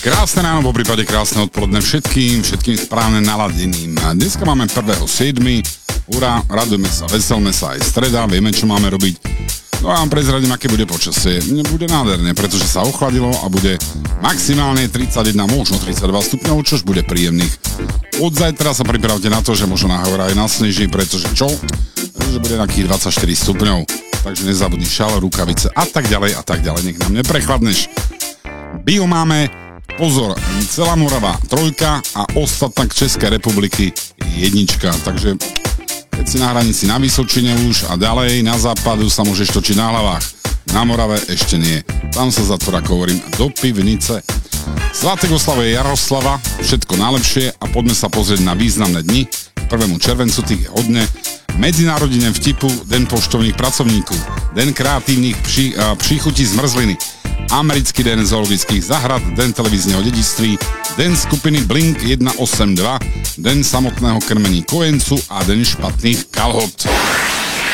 Krásne ráno, po prípade krásne odpoledne všetkým správne naladeným. Dneska máme 1.7. Hurá, radujeme sa, veselme sa, aj streda, vieme, čo máme robiť. No a vám prezradím, aké bude počasie. Bude nádherné, pretože sa ochladilo a bude maximálne 31, možno 32 stupňov, čož bude príjemných. Od zajtra sa pripravte na to, že možno na hora aj nasneží, pretože čo? Pretože bude nejakých 24 stupňov. Takže nezabudni šal, rukavice a tak ďalej, nech nám neprechladneš. Bio máme, pozor, celá Morava 3 a ostatná Českej republiky 1. Takže keď si na hranici na Vysočine už a ďalej na západu sa môžeš točiť na hlavách. Na Morave ešte nie. Tam sa zatvor, ako hovorím, do pivnice. Svátek oslavuje Jaroslava, všetko najlepšie a poďme sa pozrieť na významné dni. 1. červencu tých je hodne. Medzinárodný deň vtipu, deň poštovných pracovníkov, deň kreatívnych príchutí zmrzliny, americký deň zoologických záhrad, deň televízneho dedičství, deň skupiny Blink 182, deň samotného krmení kojencu a deň špatných kalhot.